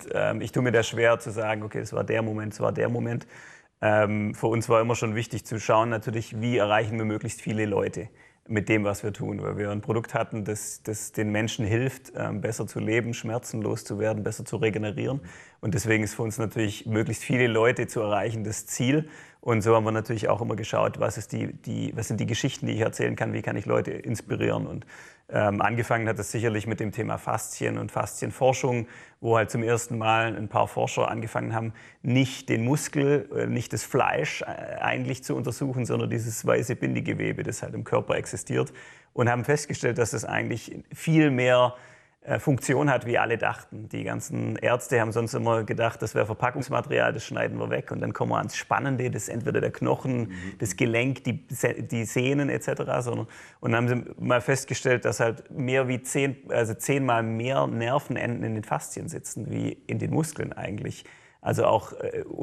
Und ich tue mir da schwer zu sagen, okay, es war der Moment, es war der Moment. Für uns war immer schon wichtig zu schauen, natürlich, wie erreichen wir möglichst viele Leute mit dem, was wir tun. Weil wir ein Produkt hatten, das den Menschen hilft, besser zu leben, schmerzenlos zu werden, besser zu regenerieren. Und deswegen ist für uns natürlich, möglichst viele Leute zu erreichen, das Ziel. Und so haben wir natürlich auch immer geschaut, was sind die Geschichten, die ich erzählen kann, wie kann ich Leute inspirieren. Und angefangen hat es sicherlich mit dem Thema Faszien und Faszienforschung, wo halt zum ersten Mal ein paar Forscher angefangen haben, nicht den Muskel, nicht das Fleisch eigentlich zu untersuchen, sondern dieses weiße Bindegewebe, das halt im Körper existiert. Und haben festgestellt, dass es eigentlich viel mehr Funktion hat, wie alle dachten. Die ganzen Ärzte haben sonst immer gedacht, das wäre Verpackungsmaterial, das schneiden wir weg und dann kommen wir ans Spannende, das ist entweder der Knochen, das Gelenk, die Sehnen etc. Und dann haben sie mal festgestellt, dass halt mehr wie 10-mal mehr Nervenenden in den Faszien sitzen, wie in den Muskeln eigentlich. Also auch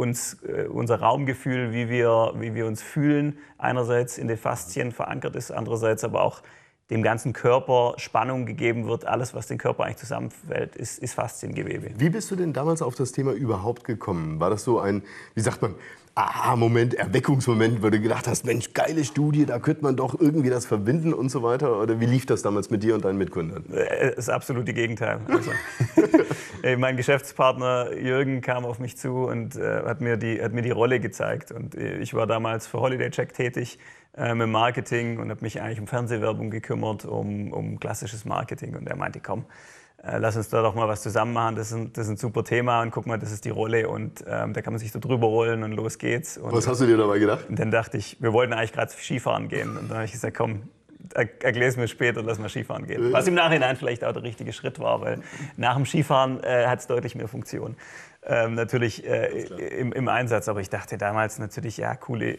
unser Raumgefühl, wie wir uns fühlen, einerseits in den Faszien verankert ist, andererseits aber auch dem ganzen Körper Spannung gegeben wird. Alles, was den Körper eigentlich zusammenfällt, ist Fasziengewebe. Wie bist du denn damals auf das Thema überhaupt gekommen? War das so ein, wie sagt man, Aha-Moment, Erweckungsmoment, wo du gedacht hast, Mensch, geile Studie, da könnte man doch irgendwie das verbinden und so weiter? Oder wie lief das damals mit dir und deinen Mitgründern? Das absolut die Gegenteil. Also, mein Geschäftspartner Jürgen kam auf mich zu und hat mir die Rolle gezeigt. Und ich war damals für Holiday Check tätig im Marketing und habe mich eigentlich um Fernsehwerbung gekümmert, um klassisches Marketing. Und er meinte, komm, lass uns da doch mal was zusammen machen, das ist ein super Thema und guck mal, das ist die Rolle und da kann man sich so drüber rollen und los geht's. Und was hast du dir dabei gedacht? Und dann dachte ich, wir wollten eigentlich gerade Skifahren gehen und dann habe ich gesagt, komm, erklär es mir später, lass mal Skifahren gehen. Was im Nachhinein vielleicht auch der richtige Schritt war, weil nach dem Skifahren hat es deutlich mehr Funktion. Natürlich im Einsatz, aber ich dachte damals natürlich, ja, coole,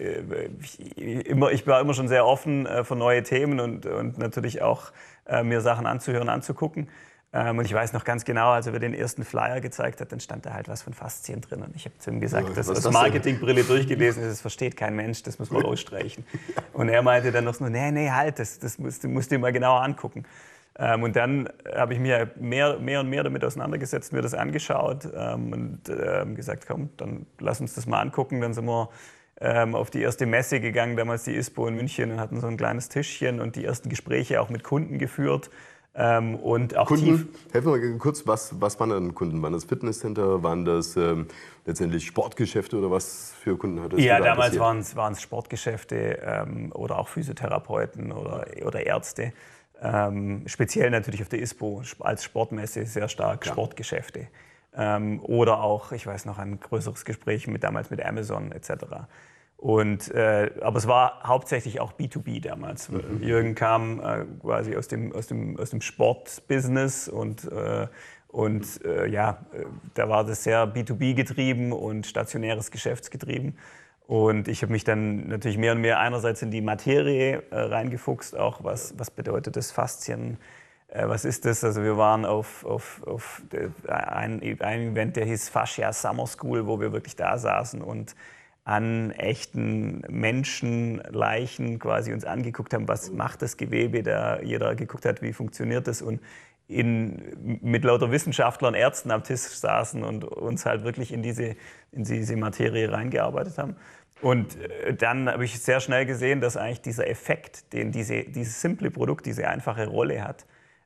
ich war immer schon sehr offen für neue Themen und natürlich auch mir Sachen anzuhören, anzugucken. Und ich weiß noch ganz genau, als er mir den ersten Flyer gezeigt hat, dann stand da halt was von Faszien drin. Und ich habe zu ihm gesagt, das aus Marketingbrille durchgelesen ist, das versteht kein Mensch, das muss man rausstreichen. Und er meinte dann noch so, nee, halt, das musst du dir mal genauer angucken. Und dann habe ich mir mehr und mehr damit auseinandergesetzt, mir das angeschaut und gesagt, komm, dann lass uns das mal angucken. Dann sind wir auf die erste Messe gegangen, damals die ISPO in München, und hatten so ein kleines Tischchen und die ersten Gespräche auch mit Kunden geführt. Und auch Kunden, helfen wir mal kurz, was waren denn Kunden? Waren das Fitnesscenter, waren das letztendlich Sportgeschäfte oder was für Kunden hat das? Ja, damals waren es Sportgeschäfte oder auch Physiotherapeuten oder Ärzte. Speziell natürlich auf der ISPO als Sportmesse sehr stark Sportgeschäfte. Oder auch, ich weiß noch, ein größeres Gespräch damals mit Amazon etc. Aber es war hauptsächlich auch B2B damals. Jürgen kam quasi aus dem Sportbusiness und da war das sehr B2B getrieben und stationäres Geschäftsgetrieben. Und ich habe mich dann natürlich mehr und mehr einerseits in die Materie reingefuchst, auch was bedeutet das Faszien, was ist das? Also wir waren auf ein Event, der hieß Fascia Summer School, wo wir wirklich da saßen und an echten Menschenleichen quasi uns angeguckt haben, was macht das Gewebe, da jeder geguckt hat, wie funktioniert das und mit lauter Wissenschaftlern, Ärzten am Tisch saßen und uns halt wirklich in diese Materie reingearbeitet haben. Und dann habe ich sehr schnell gesehen, dass eigentlich dieser Effekt, den dieses simple Produkt, diese einfache Rolle hat,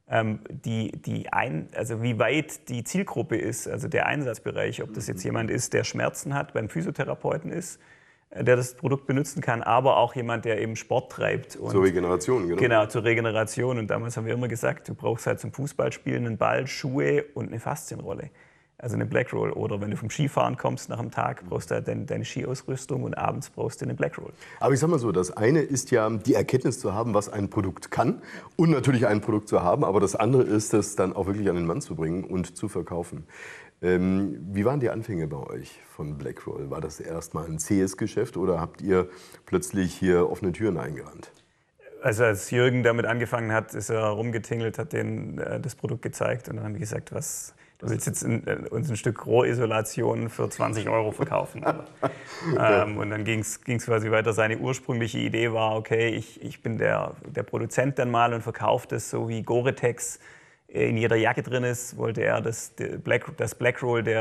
also wie weit die Zielgruppe ist, also der Einsatzbereich, ob das jetzt jemand ist, der Schmerzen hat, beim Physiotherapeuten ist, der das Produkt benutzen kann, aber auch jemand, der eben Sport treibt. Und zur Regeneration, genau. Genau, zur Regeneration. Und damals haben wir immer gesagt, du brauchst halt zum Fußballspielen einen Ball, Schuhe und eine Faszienrolle. Also eine Black Roll. Oder wenn du vom Skifahren kommst nach dem Tag, brauchst du halt deine Skiausrüstung und abends brauchst du eine Black Roll. Aber ich sag mal so, das eine ist ja die Erkenntnis zu haben, was ein Produkt kann und natürlich ein Produkt zu haben. Aber das andere ist, es dann auch wirklich an den Mann zu bringen und zu verkaufen. Wie waren die Anfänge bei euch von Black Roll? War das erstmal ein zähes Geschäft oder habt ihr plötzlich hier offene Türen eingerannt? Also als Jürgen damit angefangen hat, ist er rumgetingelt, hat denen das Produkt gezeigt und dann haben wir gesagt, du willst jetzt uns ein Stück Rohisolation für 20 € verkaufen. Und dann ging es quasi weiter. Seine ursprüngliche Idee war, okay, ich bin der Produzent dann mal und verkaufe das so wie Gore-Tex in jeder Jacke drin ist, wollte er das Black Roll